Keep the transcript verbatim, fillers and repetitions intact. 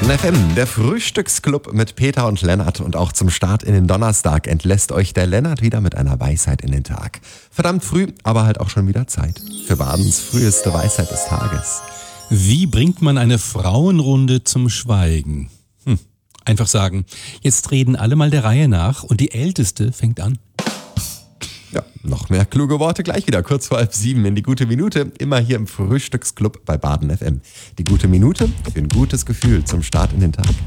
Baden F M, der Frühstücksclub mit Peter und Lennart. Und auch zum Start in den Donnerstag entlässt euch der Lennart wieder mit einer Weisheit in den Tag. Verdammt früh, aber halt auch schon wieder Zeit für Badens früheste Weisheit des Tages. Wie bringt man eine Frauenrunde zum Schweigen? Hm. Einfach sagen, jetzt reden alle mal der Reihe nach und die Älteste fängt an. Ja, noch mehr kluge Worte gleich wieder, kurz vor halb sieben in die gute Minute, immer hier im Frühstücksclub bei Baden F M. Die gute Minute für ein gutes Gefühl zum Start in den Tag.